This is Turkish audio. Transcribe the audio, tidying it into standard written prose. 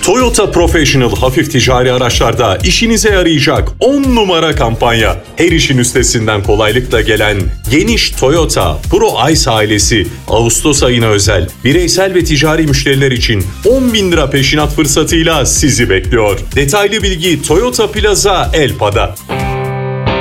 Toyota Professional hafif ticari araçlarda işinize yarayacak 10 numara kampanya. Her işin üstesinden kolaylıkla gelen geniş Toyota Pro Ice ailesi Ağustos ayına özel bireysel ve ticari müşteriler için 10.000 lira peşinat fırsatıyla sizi bekliyor. Detaylı bilgi Toyota Plaza Elpa'da.